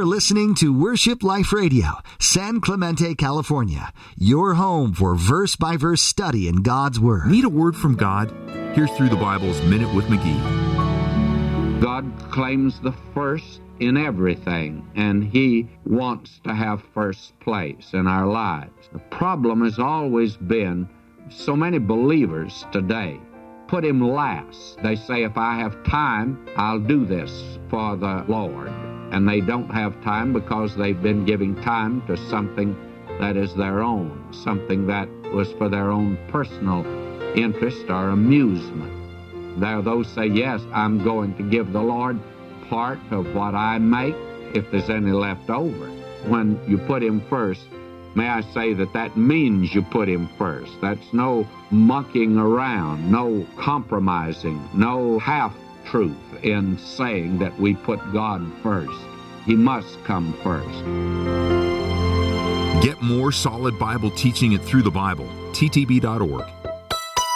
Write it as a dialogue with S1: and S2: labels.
S1: You're listening to Worship Life Radio, San Clemente, California, your home for verse-by-verse study in God's Word.
S2: Need a word from God? Here's Through the Bible's Minute with McGee.
S3: God claims the first in everything, and He wants to have first place in our lives. The problem has always been so many believers today put Him last. They say, if I have time, I'll do this for the Lord. And they don't have time because they've been giving time to something that is their own, something that was for their own personal interest or amusement. There are those say, yes, I'm going to give the Lord part of what I make if there's any left over. When you put Him first, may I say that means you put Him first. That's no monkeying around, no compromising, no half-truth in saying that we put God first. He must come first.
S2: Get more solid Bible teaching at Through the Bible, ttb.org.